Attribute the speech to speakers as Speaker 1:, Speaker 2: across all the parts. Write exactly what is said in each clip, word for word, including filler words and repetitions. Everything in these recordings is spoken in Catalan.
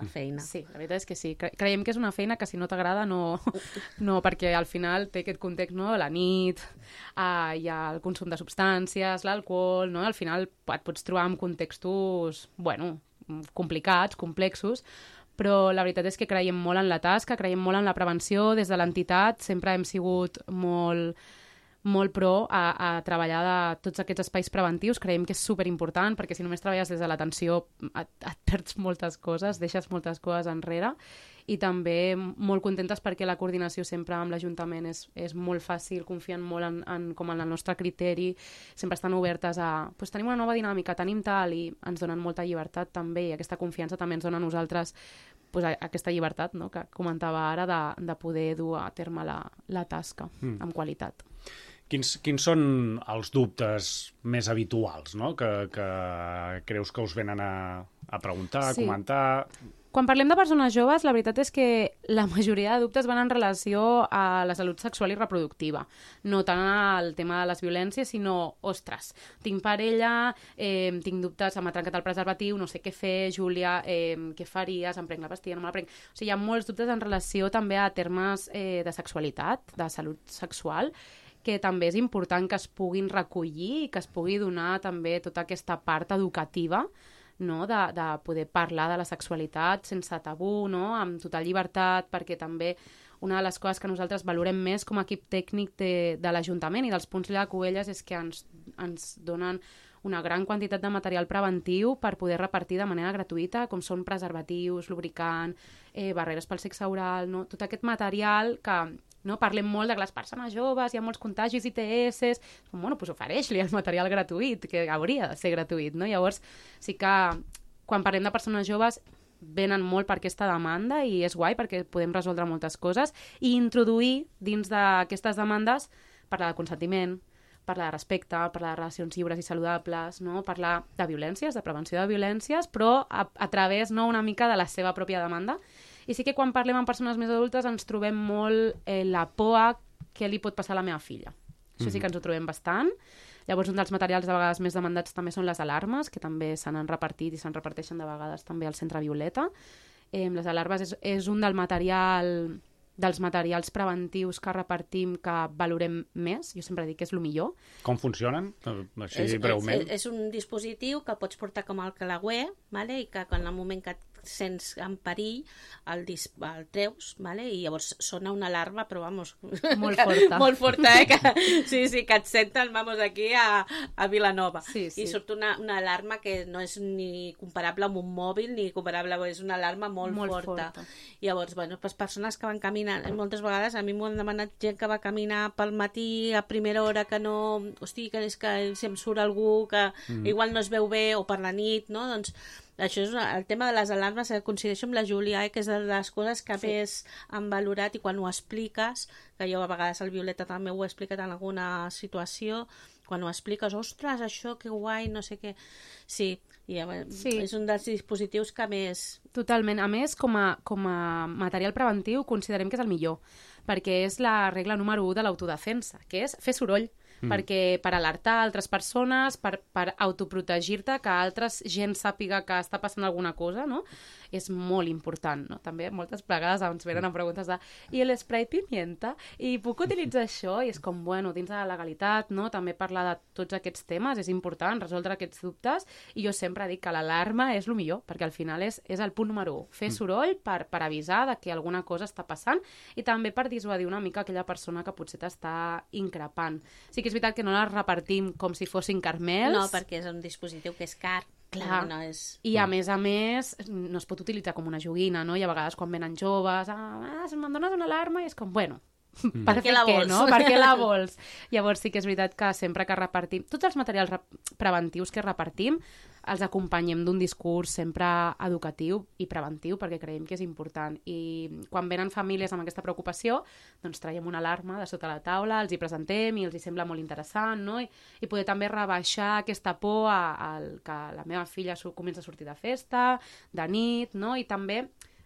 Speaker 1: la feina.
Speaker 2: Sí, la veritat és que sí. Cre creiem que és una feina que si no t'agrada no, no, perquè al final té aquest context, no? La nit, uh, hi ha el consum de substàncies, l'alcohol, no? Al final et pots trobar en contextos, bueno, complicats, complexos, però la veritat és que creiem molt en la tasca, creiem molt en la prevenció. Des de l'entitat sempre hem sigut molt molt pro a, a treballar de tots aquests espais preventius. Creiem que és superimportant, perquè si només treballes des de l'atenció et, et perds moltes coses, deixes moltes coses enrere, i també molt contentes perquè la coordinació sempre amb l'Ajuntament és, és molt fàcil, confien molt en, en, com en el nostre criteri, sempre estan obertes a... Pues, tenim una nova dinàmica, tenim tal, i ens donen molta llibertat també, i aquesta confiança també ens dona a nosaltres pues, aquesta llibertat, no?, que comentava ara, de, de poder dur a terme la, la tasca mm. amb qualitat.
Speaker 3: Quins, quins són els dubtes més habituals, no?, que, que creus que us venen a, a preguntar, a
Speaker 2: sí.
Speaker 3: comentar?
Speaker 2: Quan parlem de persones joves, la veritat és que la majoria de dubtes van en relació a la salut sexual i reproductiva. No tant al tema de les violències, sinó, ostres, tinc parella, eh, tinc dubtes, m'ha trencat el preservatiu, no sé què fer, Júlia, eh, què faries, em prenc la pastilla, no me la prenc... O sigui, hi ha molts dubtes en relació també a termes eh, de sexualitat, de salut sexual, que també és important que es puguin recollir i que es pugui donar també tota aquesta part educativa, no?, de, de poder parlar de la sexualitat sense tabú, no?, amb total llibertat, perquè també una de les coses que nosaltres valorem més com a equip tècnic de, de l'Ajuntament i dels punts Llà de Cubelles és que ens, ens donen una gran quantitat de material preventiu per poder repartir de manera gratuïta, com són preservatius, lubricant, eh, barreres pel sexe oral, no?, tot aquest material que... No? Parlem molt de que les persones joves, hi ha molts contagis i I T S, bueno, doncs ofereix-li el material gratuït, que hauria de ser gratuït, no? Llavors, sí que quan parlem de persones joves venen molt per aquesta demanda i és guai perquè podem resoldre moltes coses i introduir dins d'aquestes demandes parlar de consentiment, parlar de respecte, parlar de relacions lliures i saludables, no? Parlar de violències, de prevenció de violències, però a, a través, no?, una mica de la seva pròpia demanda. I sí que quan parlem amb persones més adultes ens trobem molt eh, la por a què li pot passar a la meva filla. Això mm-hmm. sí que ens ho trobem bastant. Llavors, un dels materials de vegades més demandats també són les alarmes, que també se n'han repartit i se'n reparteixen de vegades també al Centre Violeta. Eh, les alarmes és, és un del material... dels materials preventius que repartim que valorem més. Jo sempre dic que és el millor.
Speaker 3: Com funcionen? Així
Speaker 1: és,
Speaker 3: breument.
Speaker 1: És, és un dispositiu que pots portar com el calagüer, vale? I que en el moment que et sents en perill el, dis, el treus, vale? I llavors sona una alarma, però vamos...
Speaker 2: Molt
Speaker 1: que,
Speaker 2: forta.
Speaker 1: molt forta, eh? Que, sí, sí, que et senten, vamos, aquí a, a Vilanova.
Speaker 2: Sí, sí.
Speaker 1: I surt una, una alarma que no és ni comparable amb un mòbil, ni comparable, és una alarma molt,
Speaker 2: molt
Speaker 1: forta.
Speaker 2: forta.
Speaker 1: Llavors, bueno, pues persones que van caminar, moltes vegades a mi m'ho han demanat gent que va caminar pel matí a primera hora que no, hosti, que és que si em surt algú que mm. igual no es veu bé, o per la nit, no? Doncs això és una, el tema de les alarmes, que coincideixo amb la Júlia, eh, que és de les coses que sí. més han valorat, i quan ho expliques, que jo a vegades al Violeta també ho he explicat en alguna situació, quan ho expliques, ostres, això, que guai, no sé què... Sí, i sí. és un dels dispositius que més...
Speaker 2: Totalment. A més, com a, com a material preventiu, considerem que és el millor, perquè és la regla número u de l'autodefensa, que és fer soroll. Mm. Perquè per alertar altres persones, per, per autoprotegir-te, que altres gent sàpiga que està passant alguna cosa, no? És molt important, no? També moltes vegades ens venen a preguntes de i l'esprai pimienta? I puc utilitzar això? I és com, bueno, dins de la legalitat, no? També parlar de tots aquests temes, és important resoldre aquests dubtes, i jo sempre dic que l'alarma és el millor, perquè al final és, és el punt número u, fer soroll per, per avisar de que alguna cosa està passant, i també per dissuadir una mica aquella persona que potser t'està increpant. Sí que és veritat que no les repartim com si fossin carmels.
Speaker 1: No, perquè és un dispositiu que és car.
Speaker 2: Clar,
Speaker 1: no és...
Speaker 2: i a més a més no es pot utilitzar com una joguina, no? I a vegades quan venen joves, ah, si me'n dones una alarma, i és com, bueno, mm. per què la vols? No? Per què la vols? Llavors sí que és veritat que sempre que repartim, tots els materials preventius que repartim, els acompanyem d'un discurs sempre educatiu i preventiu, perquè creiem que és important. I quan venen famílies amb aquesta preocupació, doncs traiem una alarma de sota la taula, els hi presentem i els hi sembla molt interessant, no? I, i poder també rebaixar aquesta por a, a que la meva filla comença a sortir de festa, de nit, no? I també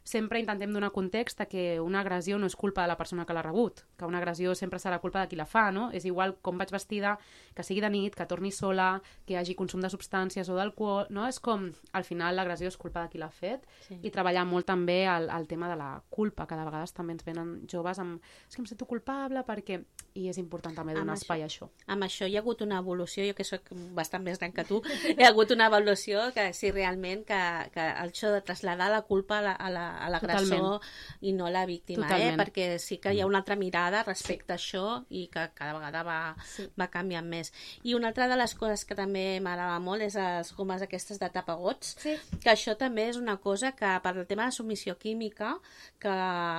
Speaker 2: sempre intentem donar context a que una agressió no és culpa de la persona que l'ha rebut, que una agressió sempre serà culpa de qui la fa, no? És igual com vaig vestida, que sigui de nit, que torni sola, que hi hagi consum de substàncies o d'alcohol, no? És com, al final, l'agressió és culpa de qui l'ha fet, sí. I treballar molt també el, el tema de la culpa, que de vegades també ens venen joves amb és que em sento culpable perquè... I és important també donar espai a això.
Speaker 1: Amb això hi ha hagut una evolució, jo que soc bastant més gran que tu, hi ha hagut una evolució que sí, realment, que, que el això de traslladar la culpa a l'agressor i no a la víctima, eh? Perquè sí que hi ha una altra mirada respecte a això i que cada vegada va, sí. va canviant més. I una altra de les coses que també m'agrada molt és les gomes aquestes de tapagots, sí. que això també és una cosa que per el tema de submissió química, que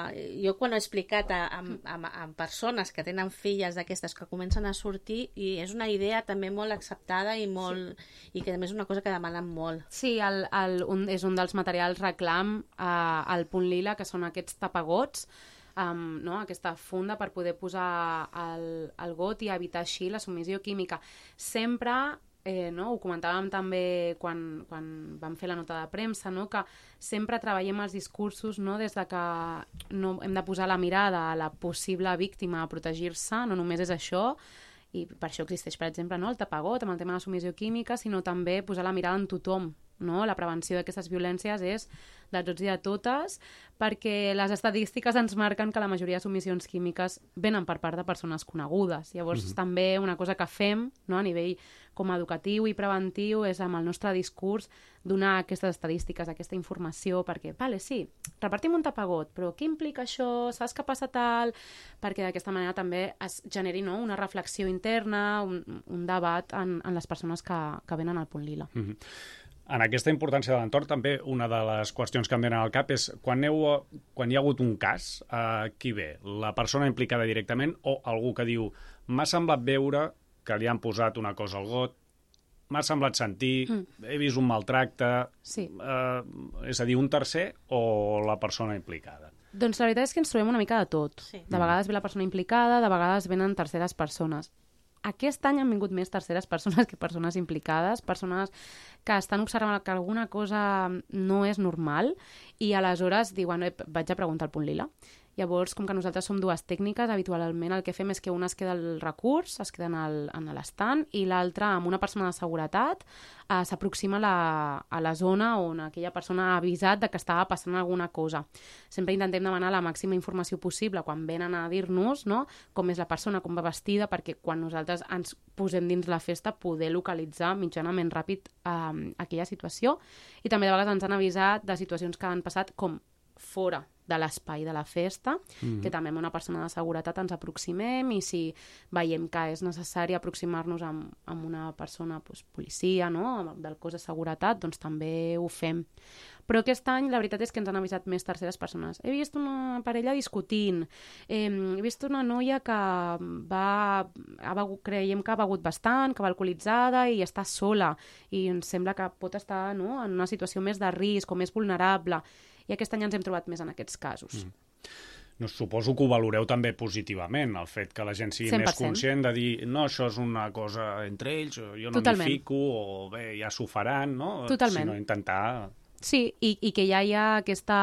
Speaker 1: jo quan ho he explicat a, a, a, a persones que tenen filles d'aquestes que comencen a sortir, i és una idea també molt acceptada i, molt, sí. i que a més és una cosa que demanen molt.
Speaker 2: Sí, el, el, un, és un dels materials reclam eh, al Punt Lila, que són aquests tapagots, um, no? Aquesta funda per poder posar el, el got i evitar així la submissió química. Sempre... Eh, no? Ho comentàvem també quan, quan vam fer la nota de premsa, no? Que sempre treballem els discursos, no? Des de que no hem de posar la mirada a la possible víctima a protegir-se, no només és això, i per això existeix, per exemple, no? El tapagot amb el tema de la submissió química, sinó també posar la mirada en tothom. No? La prevenció d'aquestes violències és de tots i de totes, perquè les estadístiques ens marquen que la majoria de submissions químiques venen per part de persones conegudes. Llavors, mm-hmm. també una cosa que fem, no? A nivell com a educatiu i preventiu és amb el nostre discurs donar aquestes estadístiques, aquesta informació, perquè, vale, sí, repartim un tapagot, però què implica això? Saps què passa tal? Perquè d'aquesta manera també es generi, no? Una reflexió interna, un, un debat en, en les persones que, que venen al Punt Lila.
Speaker 3: Mm-hmm. En aquesta importància de l'entorn, també una de les qüestions que em venen al cap és quan, heu, quan hi ha hagut un cas, eh, qui ve? La persona implicada directament o algú que diu m'ha semblat veure que li han posat una cosa al got, m'ha semblat sentir, mm. he vist un maltracte... Sí. Eh, és a dir, un tercer o la persona implicada?
Speaker 2: Doncs la veritat és que ens trobem una mica de tot. Sí. De vegades ve la persona implicada, de vegades venen terceres persones. Aquest any han vingut més terceres persones que persones implicades, persones que estan observant que alguna cosa no és normal i aleshores diuen, eh, vaig a preguntar al Punt Lila. Llavors, com que nosaltres som dues tècniques, habitualment el que fem és que una es queda al recurs, es queda en l'estant, i l'altra, amb una persona de seguretat, eh, s'aproxima a, la, a la zona on aquella persona ha avisat de que estava passant alguna cosa. Sempre intentem demanar la màxima informació possible quan venen a dir-nos, no?, com és la persona, com va vestida, perquè quan nosaltres ens posem dins la festa poder localitzar mitjanament ràpid eh, aquella situació. I també de vegades ens han avisat de situacions que han passat com fora de l'espai de la festa, mm-hmm. que també amb una persona de seguretat ens aproximem i si veiem que és necessari aproximar-nos amb, amb una persona, doncs, policia, no?, del cos de seguretat, doncs també ho fem. Però aquest any la veritat és que ens han avisat més terceres persones. He vist una parella discutint, eh, he vist una noia que va, ha begut, creiem que ha begut bastant, que va alcoholitzada i està sola i ens sembla que pot estar, no?, en una situació més de risc o més vulnerable. I aquest any ens hem trobat més en aquests casos. Mm.
Speaker 3: No, suposo que ho valoreu també positivament, el fet que la gent sigui cent per cent més conscient de dir no, això és una cosa entre ells, jo no m'hi fico, o bé, ja s'ho faran, no?
Speaker 2: Totalment.
Speaker 3: Sinó intentar...
Speaker 2: Sí, i, i que ja hi ha aquesta,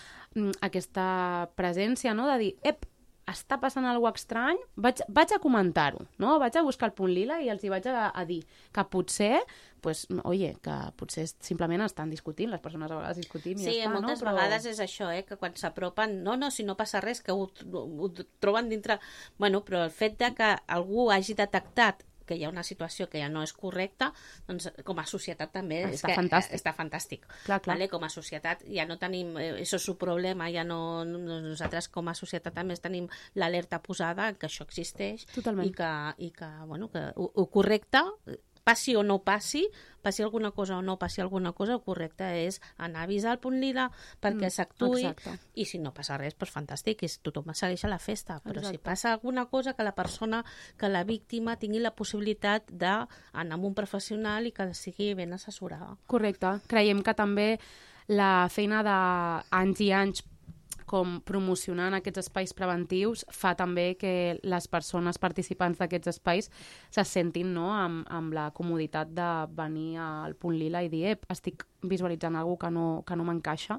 Speaker 2: aquesta presència, no?, de dir, ep, està passant alguna cosa estrany, vaig, vaig a comentar-ho, no? Vaig a buscar el Punt Lila i els hi vaig a, a dir que potser, pues, oye, que potser simplement estan discutint, les persones a vegades discutim i
Speaker 1: sí,
Speaker 2: ja està,
Speaker 1: moltes
Speaker 2: no? Però...
Speaker 1: vegades és això, eh, que quan s'apropen, no, no, si no passa res, que ho, ho troben dintre... Bueno, però el fet de que algú hagi detectat que hi ha una situació que ja no és correcta, doncs com a societat també
Speaker 2: està
Speaker 1: és que
Speaker 2: fantàstic.
Speaker 1: està fantàstic.
Speaker 2: Clar, clar.
Speaker 1: Vale? Com a societat ja no tenim, eh, això és un problema, ja no, nosaltres com a societat també tenim l'alerta posada que això existeix.
Speaker 2: Totalment.
Speaker 1: i que, i que, bueno, que ho, ho correcte, passi o no passi, passi alguna cosa o no passi alguna cosa, el correcte és anar a avisar al Punt Lila perquè mm, s'actuï, exacte. I si no passa res, doncs fantàstic, i tothom segueix a la festa, però exacte. Si passa alguna cosa, que la persona, que la víctima tingui la possibilitat d'anar amb un professional i que sigui ben assessorada.
Speaker 2: Correcte. Creiem que també la feina d'anys i anys com promocionant aquests espais preventius fa també que les persones participants d'aquests espais se sentin, no?, amb, amb la comoditat de venir al Punt Lila i dir, ep, estic visualitzant alguna cosa que no, que no m'encaixa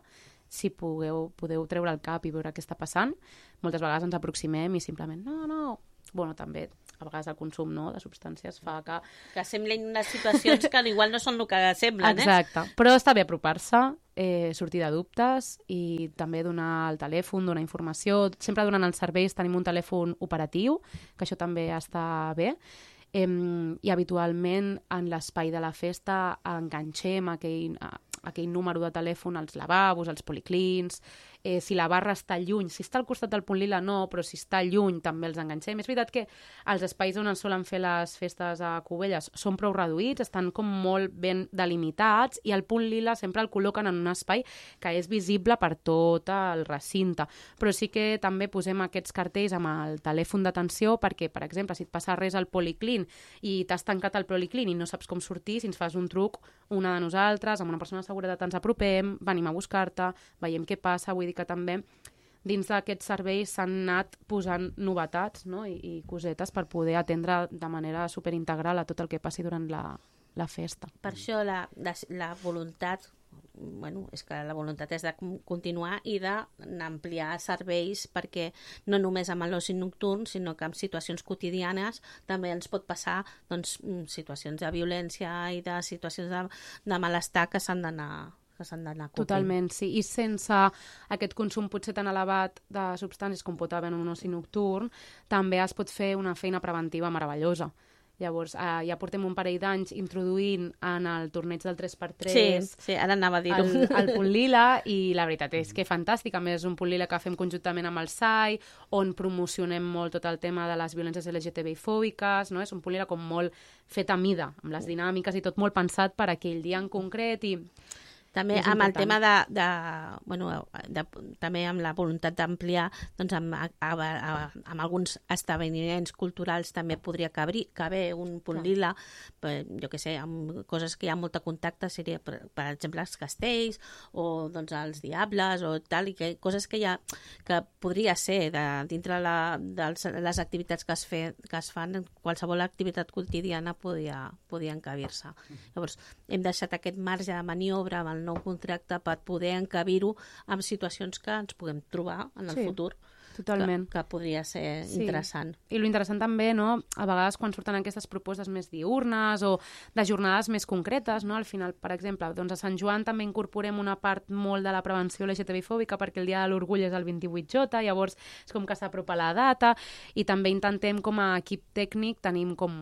Speaker 2: si pugueu, podeu treure el cap i veure què està passant. Moltes vegades ens aproximem i simplement, no, no... Bueno, també, a vegades el consum no, de substàncies fa que...
Speaker 1: Que semblen unes situacions que igual no són el que semblen, eh?
Speaker 2: Exacte. Però està bé apropar-se, eh, sortir de dubtes i també donar el telèfon, donar informació. Sempre donant els serveis tenim un telèfon operatiu, que això també està bé. Eh, I habitualment en l'espai de la festa enganxem aquell, aquell número de telèfon als lavabos, als policlins. Eh, si la barra està lluny, si està al costat del punt lila no, però si està lluny també els enganxem. És veritat que els espais on es solen fer les festes a Cubelles són prou reduïts, estan com molt ben delimitats i el punt lila sempre el col·loquen en un espai que és visible per tot el recinte. Però sí que també posem aquests cartells amb el telèfon d'atenció perquè, per exemple, si et passa res al policlín i t'has tancat al policlín i no saps com sortir, si ens fas un truc, una de nosaltres, amb una persona de seguretat ens apropem, venim a buscar-te, veiem què passa, vull dir que també dins d'aquests serveis s'han anat posant novetats, no? I, i cosetes per poder atendre de manera superintegral a tot el que passi durant la, la festa.
Speaker 1: Per això la, la, la voluntat, bueno, és que la voluntat és de continuar i d'ampliar serveis perquè no només amb l'oci nocturn, sinó que en situacions quotidianes també ens pot passar doncs, situacions de violència i de situacions de, de malestar que s'han d'anar que s'han d'anar cobrint.
Speaker 2: Totalment, sí. I sense aquest consum potser tan elevat de substàncies com pot haver en un oci nocturn, també es pot fer una feina preventiva meravellosa. Llavors, eh, ja portem un parell d'anys introduint en el torneig del tres per tres
Speaker 1: sí, sí, ara anava a dir-ho.
Speaker 2: El, el punt lila, i la veritat és que fantàstic. A més, és un punt lila que fem conjuntament amb el S A I, on promocionem molt tot el tema de les violències L G T B I fòbiques, no? És un punt lila com molt fet a mida, amb les dinàmiques i tot molt pensat per aquell dia en concret i...
Speaker 1: També amb el tema de, de, bueno, de, també amb la voluntat d'ampliar, doncs amb, a, a, a, amb alguns esdeveniments culturals també podria caber, caber un punt lila, per, jo què sé, amb coses que hi ha molt de contacte, seria, per, per exemple, els castells o doncs els diables o tal, i que, coses que, ha, que podria ser de, dintre la, de les activitats que es, fe, que es fan, qualsevol activitat quotidiana podia, podia encabir-se. Llavors, hem deixat aquest marge de maniobra amb el nou contracte per poder encabir-ho en situacions que ens puguem trobar en el
Speaker 2: sí,
Speaker 1: futur.
Speaker 2: Totalment.
Speaker 1: Que, que podria ser sí. interessant.
Speaker 2: I lo interessant també, no?, a vegades quan surten aquestes propostes més diurnes o de jornades més concretes, no?, al final, per exemple, doncs a Sant Joan també incorporem una part molt de la prevenció L G T B I fòbica perquè el dia de l'orgull és el vint-i-vuit J, llavors és com que s'apropa la data i també intentem com a equip tècnic tenim com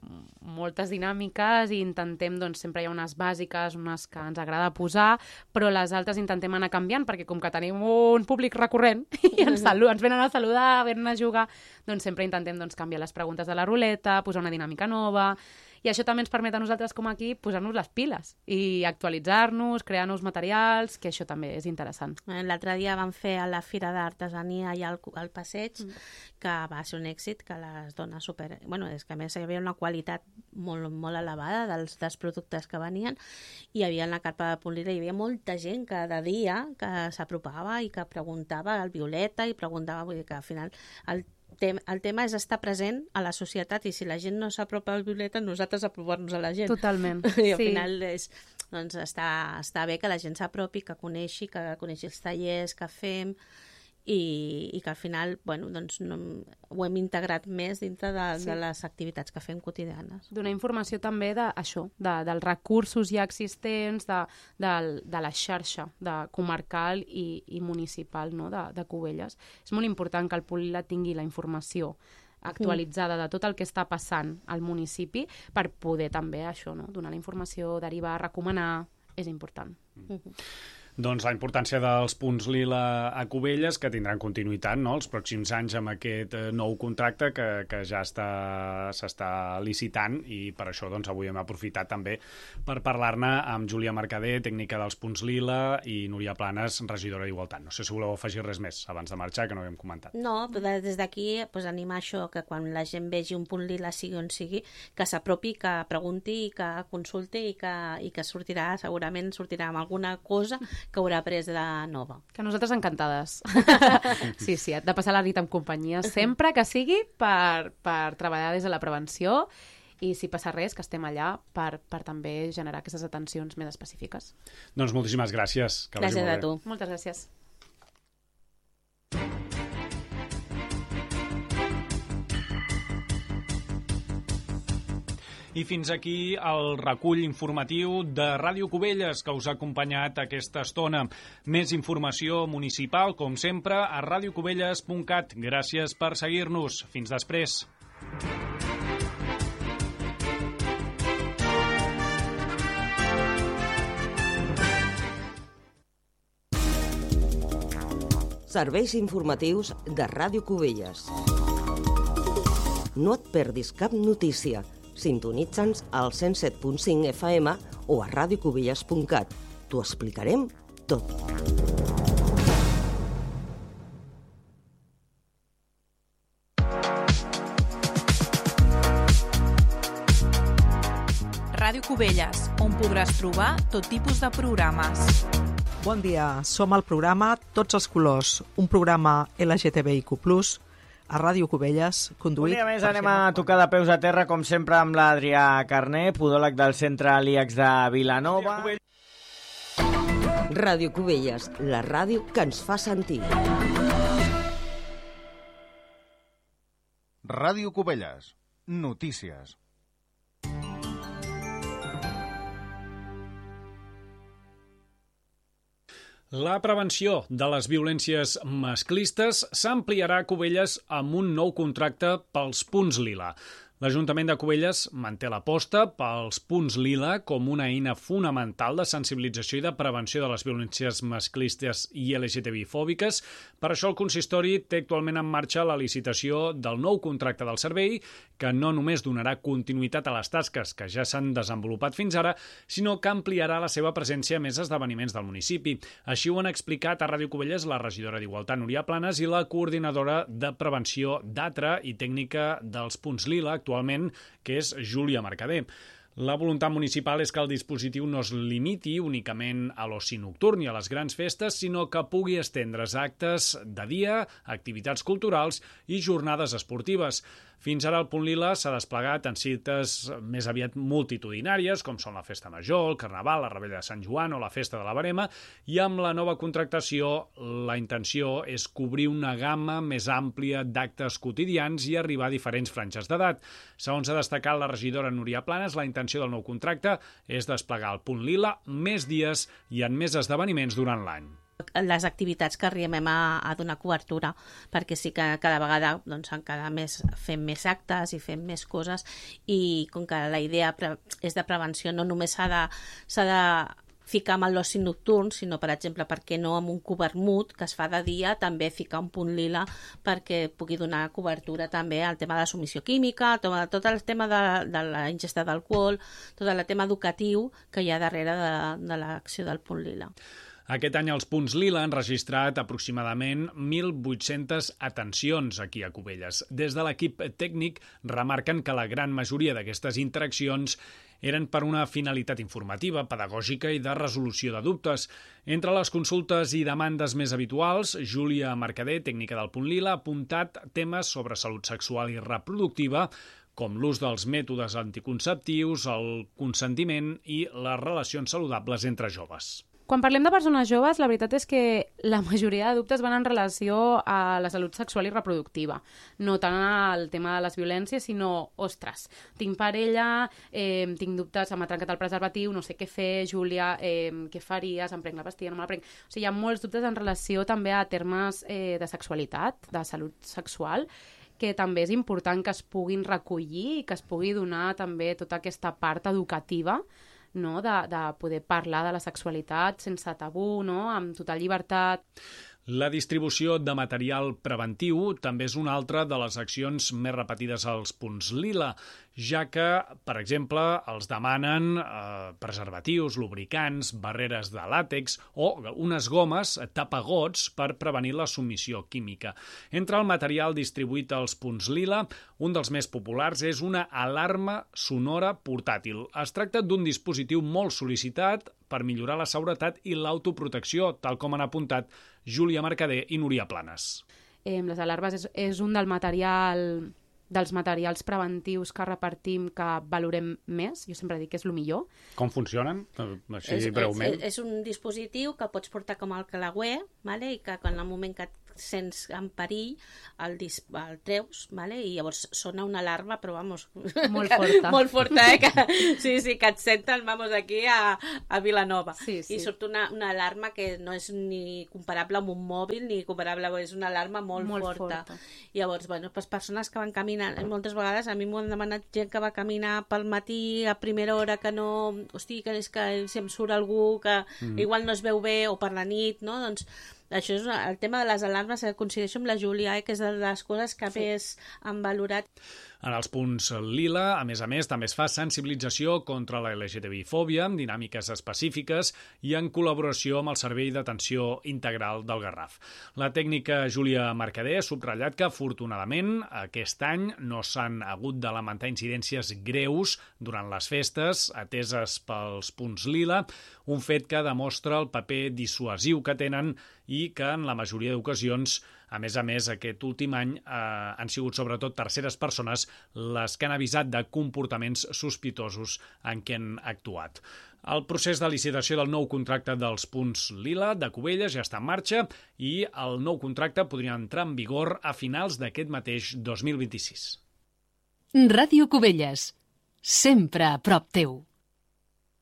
Speaker 2: moltes dinàmiques i intentem, doncs sempre hi ha unes bàsiques, unes que ens agrada posar, però les altres intentem anar canviant perquè com que tenim un públic recurrent i ens, salu ens venen a saludar, venen a jugar, doncs sempre intentem doncs, canviar les preguntes de la ruleta, posar una dinàmica nova, i això també ens permet a nosaltres com a equip posar-nos les piles i actualitzar-nos, crear nous materials, que això també és interessant.
Speaker 1: L'altre dia vam fer a la Fira d'Artesania allà al, al Passeig, mm. que va ser un èxit, que les dones super... Bueno, és que a més hi havia una qualitat molt, molt elevada dels, dels productes que venien, i hi havia en la carpa de punt lila, hi havia molta gent cada dia que s'apropava i que preguntava al Violeta i preguntava, vull dir que al final el el tema és estar present a la societat i si la gent no s'apropa al Violeta, nosaltres apropar-nos a la gent.
Speaker 2: Totalment.
Speaker 1: I al
Speaker 2: sí.
Speaker 1: final és, doncs està, està bé que la gent s'apropi, que coneixi, que coneixi els tallers que fem i, i que al final bueno, doncs no, ho hem integrat més dintre de, sí. de les activitats que fem quotidianes.
Speaker 2: Donar informació també d'això, de, dels recursos ja existents, de, de, de la xarxa de comarcal i, i municipal, no? de, de Cubelles. És molt important que el punt lila tingui la informació actualitzada de tot el que està passant al municipi per poder també això, no? Donar la informació, derivar, recomanar, és important.
Speaker 3: Mm. Doncs la importància dels punts lila a Cubelles, que tindran continuïtat, no?, els pròxims anys amb aquest nou contracte que, que ja s'està licitant, i per això doncs, avui hem aprofitat també per parlar-ne amb Júlia Mercader, tècnica dels punts lila, i Núria Planes, regidora d'Igualtat. No sé si voleu afegir res més abans de marxar, que no havíem comentat.
Speaker 1: No, des d'aquí pues, animar això, que quan la gent vegi un punt lila, sigui on sigui, que s'apropi, que pregunti, que consulti i que, i que sortirà, segurament sortirà amb alguna cosa que haurà après de nova.
Speaker 2: Que nosaltres encantades. Sí, sí, de passar la nit amb companyia sempre que sigui per, per treballar des de la prevenció i si passa res, que estem allà per, per també generar aquestes atencions més específiques.
Speaker 3: Doncs moltíssimes gràcies. Que vagi
Speaker 1: Gràcies
Speaker 3: molt
Speaker 1: a
Speaker 3: bé.
Speaker 1: tu.
Speaker 2: Moltes gràcies.
Speaker 3: I fins aquí el recull informatiu de Ràdio Cubelles que us ha acompanyat aquesta estona. Més informació municipal, com sempre, a radiocubelles punt cat. Gràcies per seguir-nos. Fins després.
Speaker 4: Serveis informatius de Ràdio Cubelles. No et perdis cap notícia. Sintonitza'ns al cent set punt cinc F M o a radiocubelles punt cat. T'ho explicarem tot.
Speaker 5: Ràdio Cubelles, on podràs trobar tot tipus de programes.
Speaker 6: Bon dia, som al programa Tots els colors, un programa L G T B I Q plus, a Ràdio Cubelles, conduït...
Speaker 7: Un dia més anem a tocar de peus a terra, com sempre, amb l'Adrià Carné, podòleg del Centre L I A X de Vilanova.
Speaker 4: Ràdio Cubelles, la ràdio que ens fa sentir.
Speaker 8: Ràdio Cubelles, notícies.
Speaker 3: La prevenció de les violències masclistes s'ampliarà a Cubelles amb un nou contracte pels punts lila. L'Ajuntament de Cubelles manté l'aposta pels punts lila com una eina fonamental de sensibilització i de prevenció de les violències masclistes i L G T B I-fòbiques. Per això el consistori té actualment en marxa la licitació del nou contracte del servei, que no només donarà continuïtat a les tasques que ja s'han desenvolupat fins ara, sinó que ampliarà la seva presència a més esdeveniments del municipi. Així ho han explicat a Ràdio Cubelles la regidora d'Igualtat, Núria Planes, i la coordinadora de prevenció d'A T R A i tècnica dels punts lila, actualment, que és Júlia Mercader. La voluntat municipal és que el dispositiu no es limiti únicament a l'oci nocturn i a les grans festes, sinó que pugui estendre's a actes de dia, activitats culturals i jornades esportives. Fins ara el Punt Lila s'ha desplegat en cites més aviat multitudinàries, com són la Festa Major, el Carnaval, la Rebella de Sant Joan o la Festa de la Verema, i amb la nova contractació la intenció és cobrir una gamma més àmplia d'actes quotidians i arribar a diferents franges d'edat. Segons ha destacat la regidora Núria Planes, la intenció del nou contracte és desplegar el Punt Lila més dies i en més esdeveniments durant l'any.
Speaker 1: Les activitats que arribem a, a donar cobertura, perquè sí que cada vegada doncs, cada mes fem més actes i fem més coses, i com que la idea és de prevenció, no només s'ha de, s'ha de ficar amb l'oci nocturn, sinó, per exemple, per què no amb un covermut que es fa de dia, també ficar un punt lila perquè pugui donar cobertura també al tema de la submissió química, tot el tema de, de la ingesta d'alcohol, tot el tema educatiu que hi ha darrere de, de l'acció del punt lila.
Speaker 3: Aquest any els punts lila han registrat aproximadament mil vuit-centes atencions aquí a Cubelles. Des de l'equip tècnic remarquen que la gran majoria d'aquestes interaccions eren per una finalitat informativa, pedagògica i de resolució de dubtes. Entre les consultes i demandes més habituals, Júlia Mercader, tècnica del Punt Lila, ha apuntat temes sobre salut sexual i reproductiva, com l'ús dels mètodes anticonceptius, el consentiment i les relacions saludables entre joves.
Speaker 2: Quan parlem de persones joves, la veritat és que la majoria de dubtes van en relació a la salut sexual i reproductiva. No tant al tema de les violències, sinó, ostres, tinc parella, eh, tinc dubtes, m'ha trencat el preservatiu, no sé què fer, Júlia, eh, què faries, em prenc la pastilla, no me la prenc... O sigui, hi ha molts dubtes en relació també a termes eh, de sexualitat, de salut sexual, que també és important que es puguin recollir i que es pugui donar també tota aquesta part educativa, no? de, de poder parlar de la sexualitat sense tabú, no? Amb total llibertat.
Speaker 3: La distribució de material preventiu també és una altra de les accions més repetides als punts lila, ja que, per exemple, els demanen eh, preservatius, lubricants, barreres de làtex o unes gomes tapagots per prevenir la submissió química. Entre el material distribuït als punts lila, un dels més populars és una alarma sonora portàtil. Es tracta d'un dispositiu molt sol·licitat per millorar la seguretat i l'autoprotecció, tal com han apuntat Júlia Mercader i Núria Planes.
Speaker 2: Eh, les alarmes és, és un del material dels materials preventius que repartim que valorem més. Jo sempre dic que és el millor.
Speaker 3: Com funcionen? Així
Speaker 1: és,
Speaker 3: breument.
Speaker 1: És, és un dispositiu que pots portar com el calagüer, vale? I que en el moment que et sents en perill el, dis, el treus, vale? I llavors sona una alarma, però vamos,
Speaker 2: molt
Speaker 1: que,
Speaker 2: forta,
Speaker 1: molt forta, eh? Que, sí, sí, que et senten, vamos, aquí a, a Vilanova.
Speaker 2: Sí, sí.
Speaker 1: I surt una, una alarma que no és ni comparable amb un mòbil, ni comparable, és una alarma molt,
Speaker 2: molt
Speaker 1: forta.
Speaker 2: forta.
Speaker 1: I llavors, bueno, pues persones que van caminant, moltes vegades a mi m'ho han demanat gent que va caminar pel matí a primera hora que no, hosti, que és que si em surt algú que mm. igual no es veu bé, o per la nit, no? Doncs això és el tema de les alarmes, que coincideixo amb la Júlia, eh, que és de les coses que sí. més han valorat.
Speaker 3: En els punts lila, a més a més, també es fa sensibilització contra la L G T B I-fòbia, amb dinàmiques específiques i en col·laboració amb el Servei d'Atenció Integral del Garraf. La tècnica Júlia Mercader ha subratllat que, afortunadament, aquest any no s'han hagut de lamentar incidències greus durant les festes, ateses pels punts lila, un fet que demostra el paper dissuasiu que tenen i que, en la majoria d'ocasions, a més a més, aquest últim any eh, han sigut sobretot terceres persones les que han avisat de comportaments sospitosos en què han actuat. El procés de licitació del nou contracte dels punts lila de Cubelles ja està en marxa i el nou contracte podria entrar en vigor a finals d'aquest mateix dos mil vint-i-sis.
Speaker 9: Ràdio Cubelles, sempre a prop teu.